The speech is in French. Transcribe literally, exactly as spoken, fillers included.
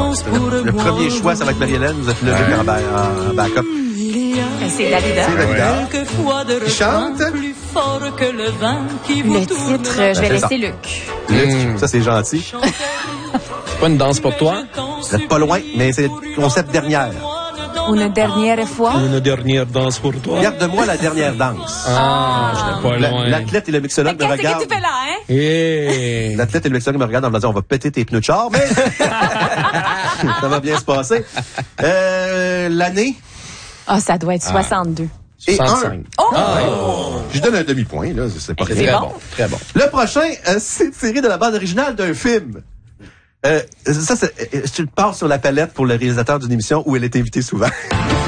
Le premier choix, ça va être Marie-Hélène. Vous êtes là ouais. en, ba- en backup. C'est Dalida. C'est Dalida. Qui chante? Le titre, je vais laisser Luc. Luc, mmh. ça c'est gentil. C'est pas une danse pour toi? Vous êtes pas loin, mais c'est le concept dernière. Une dernière fois. Une dernière danse pour toi. Regarde-moi la dernière danse. Ah, j'étais pas loin. La, l'athlète et le mixologue me regardent. Qu'est-ce que tu fais là, hein? Hey. L'athlète et le mixologue me regardent en me disant, on va péter tes pneus de char, mais ça va bien se passer. Euh, l'année? Ah, oh, ça doit être soixante-deux. Et soixante-cinq. un. Oh! Ah, je donne un demi-point, là. C'est pas c'est très bon. bon. Très bon. Le prochain, euh, c'est tiré de la bande originale d'un film. Euh, ça, c'est, je te passe sur la palette pour le réalisateur d'une émission où elle est invitée souvent.